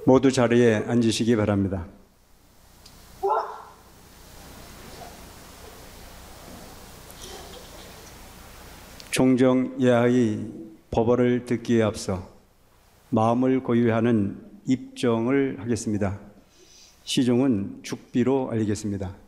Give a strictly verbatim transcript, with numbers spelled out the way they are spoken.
모두 자리에 앉으시기 바랍니다. 총정예하의 법어를 듣기에 앞서 마음을 고유하는 입정을 하겠습니다. 시종은 죽비로 알리겠습니다.